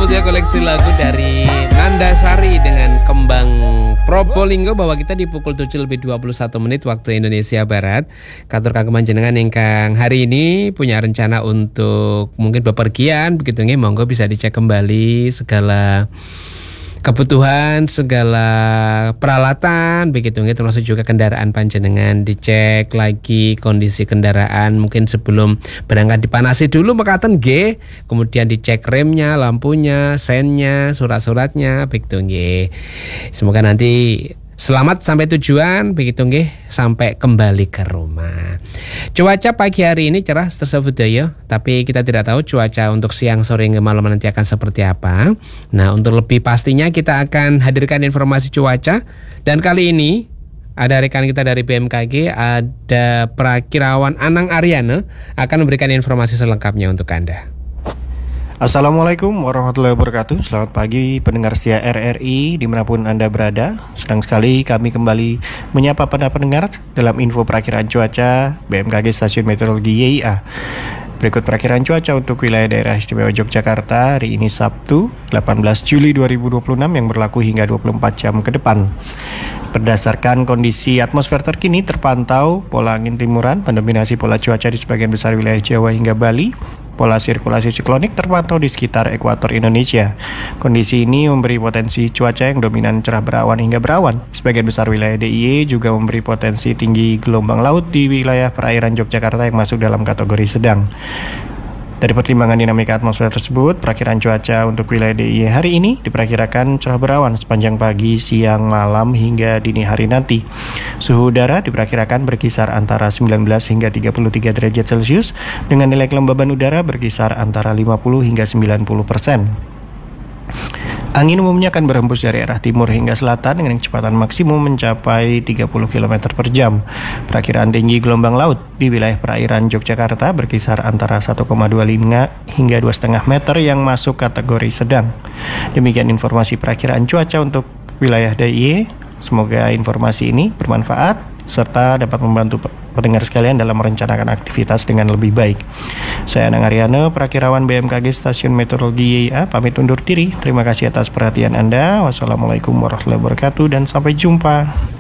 Selanjutnya koleksi lagu dari Nanda Sari dengan Kembang Probolinggo, bahwa kita di pukul 7:21 waktu Indonesia Barat. Katur kagem panjenengan ingkang hari ini punya rencana untuk mungkin bepergian begitu nggih, monggo bisa dicek kembali segala kebutuhan, segala peralatan begitu nggih, termasuk juga kendaraan panjenengan, dicek lagi kondisi kendaraan mungkin sebelum berangkat, dipanasi dulu mekaten nggih, kemudian dicek remnya, lampunya, sennya, surat-suratnya begitu nggih. Semoga nanti selamat sampai tujuan begitu nggih, sampai kembali ke rumah. Cuaca pagi hari ini cerah tersebut ya, tapi kita tidak tahu cuaca untuk siang, sore, hingga malam nanti akan seperti apa. Nah, untuk lebih pastinya kita akan hadirkan informasi cuaca, dan kali ini ada rekan kita dari BMKG, ada Prakirawan Anang Aryana akan memberikan informasi selengkapnya untuk Anda. Assalamualaikum warahmatullahi wabarakatuh. Selamat pagi pendengar setia RRI dimanapun Anda berada. Senang sekali kami kembali menyapa para pendengar dalam info perakiraan cuaca BMKG Stasiun Meteorologi YIA. Berikut perakiraan cuaca untuk wilayah daerah istimewa Yogyakarta hari ini Sabtu 18 Juli 2026 yang berlaku hingga 24 jam ke depan. Berdasarkan kondisi atmosfer terkini terpantau pola angin timuran mendominasi pola cuaca di sebagian besar wilayah Jawa hingga Bali. Pola sirkulasi siklonik terpantau di sekitar ekuator Indonesia. Kondisi ini memberi potensi cuaca yang dominan cerah berawan hingga berawan. Sebagian besar wilayah DIY juga memberi potensi tinggi gelombang laut di wilayah perairan Yogyakarta yang masuk dalam kategori sedang. Dari pertimbangan dinamika atmosfer tersebut, perakiraan cuaca untuk wilayah DIY hari ini diperkirakan cerah berawan sepanjang pagi, siang, malam hingga dini hari nanti. Suhu udara diperkirakan berkisar antara 19 hingga 33 derajat Celcius dengan nilai kelembaban udara berkisar antara 50 hingga 90%. Angin umumnya akan berhembus dari arah timur hingga selatan dengan kecepatan maksimum mencapai 30 km per jam. Perakiraan tinggi gelombang laut di wilayah perairan Yogyakarta berkisar antara 1,25 hingga 2,5 meter yang masuk kategori sedang. Demikian informasi perakiraan cuaca untuk wilayah DIY. Semoga informasi ini bermanfaat serta dapat membantu pendengar sekalian dalam merencanakan aktivitas dengan lebih baik. Saya Anang Aryana, Prakirawan BMKG Stasiun Meteorologi YIA, pamit undur diri. Terima kasih atas perhatian Anda. Wassalamualaikum warahmatullahi wabarakatuh dan sampai jumpa.